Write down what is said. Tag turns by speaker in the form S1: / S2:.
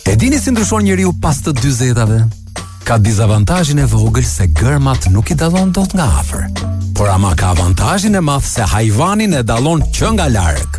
S1: E dini si ndryshon njeriu pas të 40-ave? Ka dizavantazhin e vogël se gërmat nuk i dallon dot nga afër, por ama ka avantazhin e madh se hajvanin e dallon që nga larg.